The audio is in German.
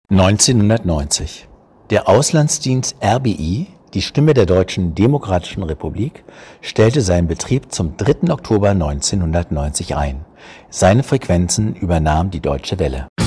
1990. Der Auslandsdienst RBI, die Stimme der Deutschen Demokratischen Republik, stellte seinen Betrieb zum 3. Oktober 1990 ein. Seine Frequenzen übernahm die Deutsche Welle.